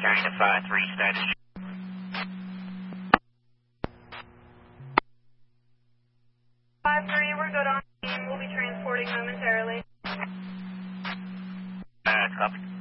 China 5-3 status. 5-3, we're good on scene. We'll be transporting momentarily. Copy.